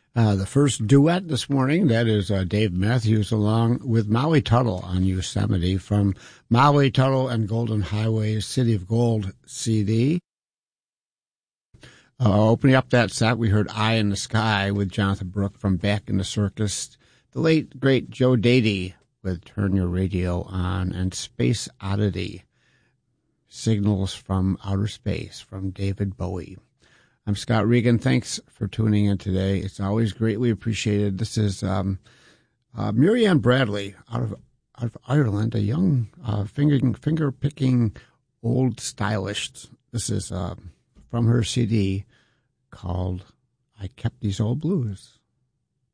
The first duet this morning, that is Dave Matthews along with Molly Tuttle on Yosemite from Molly Tuttle and Golden Highway's City of Gold CD. Opening up that set, we heard Eye in the Sky with Jonathan Brooke from Back in the Circus. The late, great Joe Dady with Turn Your Radio On, and Space Oddity, Signals from Outer Space from David Bowie. I'm Scott Regan. Thanks for tuning in today. It's always greatly appreciated. This is Miriam Bradley out of Ireland, a young finger-picking old stylist. This is from her CD called I Kept These Old Blues.